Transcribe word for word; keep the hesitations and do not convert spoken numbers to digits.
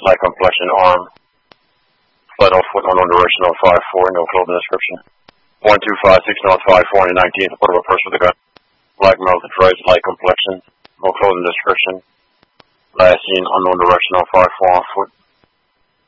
light complexion, arm. Flat on foot, unknown direction on five four, no clothing description. one two five six North five four nineteen, support of a person with a gun. Black male with dreads, light complexion, no clothing description. Last seen, unknown direction on five four on foot.